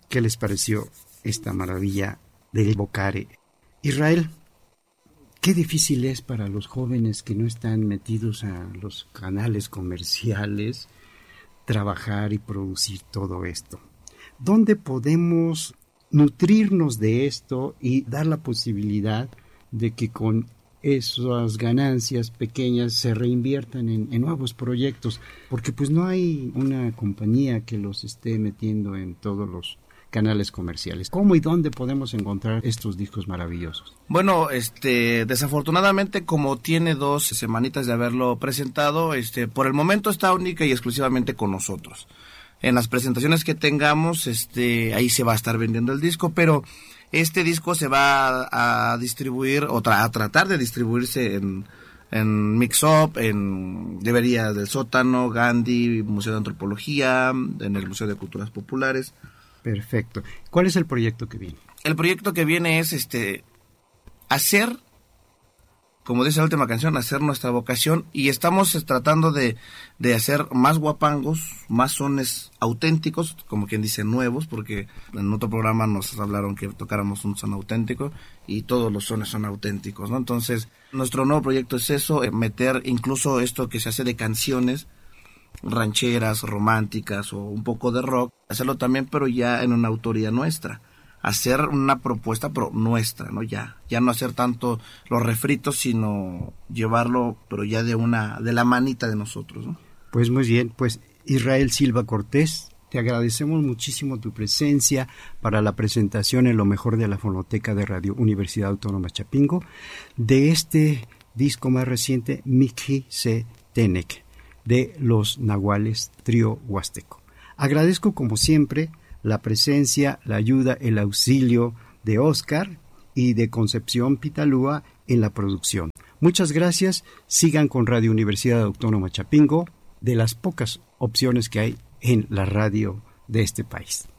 qué les pareció esta maravilla del vocare. Israel, qué difícil es para los jóvenes que no están metidos a los canales comerciales trabajar y producir todo esto. ¿Dónde podemos nutrirnos de esto y dar la posibilidad de que con esas ganancias pequeñas se reinviertan en nuevos proyectos? Porque pues no hay una compañía que los esté metiendo en todos los canales comerciales. ¿Cómo y dónde podemos encontrar estos discos maravillosos? Bueno, desafortunadamente, como tiene 2 semanitas de haberlo presentado, por el momento está única y exclusivamente con nosotros. En las presentaciones que tengamos, ahí se va a estar vendiendo el disco, pero este disco se va a distribuir, a tratar de distribuirse en Mix Up, en Librería del Sótano, Gandhi, Museo de Antropología, en el Museo de Culturas Populares. Perfecto. ¿Cuál es el proyecto que viene? El proyecto que viene es hacer, como dice la última canción, hacer nuestra vocación, y estamos tratando de hacer más guapangos, más sones auténticos, como quien dice nuevos, porque en otro programa nos hablaron que tocáramos un son auténtico y todos los sones son auténticos, ¿no? Entonces, nuestro nuevo proyecto es eso, meter incluso esto que se hace de canciones rancheras, románticas o un poco de rock, hacerlo también, pero ya en una autoría nuestra, hacer una propuesta pero nuestra, ¿no? Ya no hacer tanto los refritos, sino llevarlo, pero ya de la manita de nosotros, ¿no? Pues muy bien, pues Israel Silva Cortés, te agradecemos muchísimo tu presencia para la presentación en lo mejor de la Fonoteca de Radio Universidad Autónoma Chapingo de este disco más reciente, Miki Se Tenec, de Los Nahuales Trío Huasteco. Agradezco como siempre la presencia, la ayuda, el auxilio de Oscar y de Concepción Pitalúa en la producción. Muchas gracias, sigan con Radio Universidad Autónoma Chapingo, de las pocas opciones que hay en la radio de este país.